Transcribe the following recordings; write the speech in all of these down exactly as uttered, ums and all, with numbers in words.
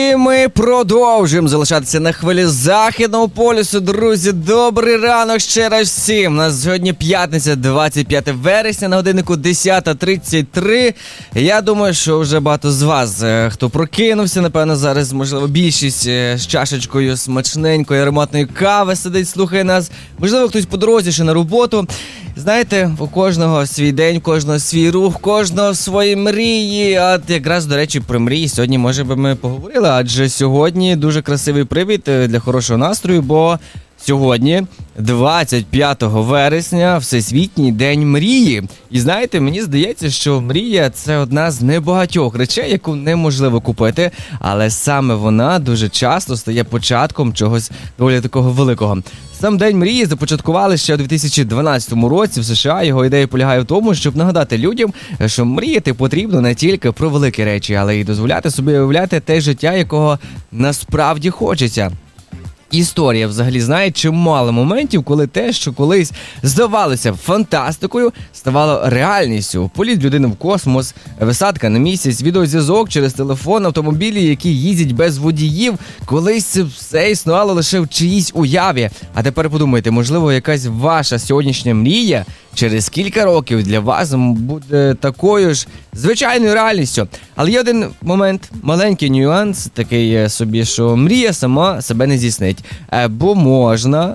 І ми продовжуємо залишатися на хвилі Західного полюсу. Друзі, добрий ранок ще раз всім. У нас сьогодні п'ятниця, двадцять п'яте вересня, на годиннику десята тридцять три. Я думаю, що вже багато з вас, хто прокинувся, напевно, зараз, можливо, більшість з чашечкою смачненької ароматної кави сидить, слухає нас. Можливо, хтось по дорозі ще на роботу. Знаєте, у кожного свій день, у кожного свій рух, у кожного свої мрії. А якраз, до речі, про мрії сьогодні, може би, ми поговорили, адже сьогодні дуже красивий привід для хорошого настрою, бо сьогодні, двадцять п'ятого вересня, Всесвітній день мрії. І знаєте, мені здається, що мрія – це одна з небагатьох речей, яку неможливо купити, але саме вона дуже часто стає початком чогось доволі такого великого. Сам День мрії започаткували ще у дві тисячі дванадцятому році в США. Його ідея полягає в тому, щоб нагадати людям, що мріяти потрібно не тільки про великі речі, але й дозволяти собі уявляти те життя, якого насправді хочеться. Історія взагалі знає чимало моментів, коли те, що колись здавалося фантастикою, ставало реальністю. Політ людини в космос, висадка на місяць, відеозв'язок через телефон, автомобілі, які їздять без водіїв. Колись це все існувало лише в чиїсь уяві. А тепер подумайте, можливо, якась ваша сьогоднішня мрія через кілька років для вас буде такою ж звичайною реальністю. Але є один момент, маленький нюанс, такий собі, що мрія сама себе не здійснить. Бо можна,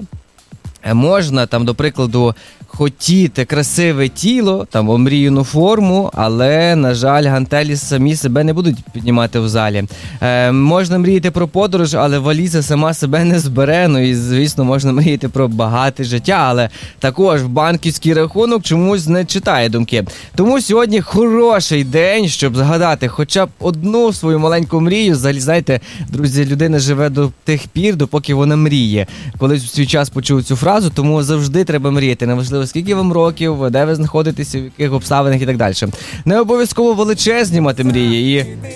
можна там, до прикладу, хотіти красиве тіло, там омріяну форму, але, на жаль, гантелі самі себе не будуть піднімати в залі. Е, можна мріяти про подорож, але валіза сама себе не збере. Ну і, звісно, можна мріяти про багате життя, але також банківський рахунок чомусь не читає думки. Тому сьогодні хороший день, щоб згадати хоча б одну свою маленьку мрію. Взагалі, знаєте, друзі, людина живе до тих пір, допоки вона мріє. Колись в свій час почув цю фразу, тому завжди треба мріяти. Неважливо, скільки вам років, де ви знаходитеся, в яких обставинах і так далі. Не обов'язково величезні мати мрії. І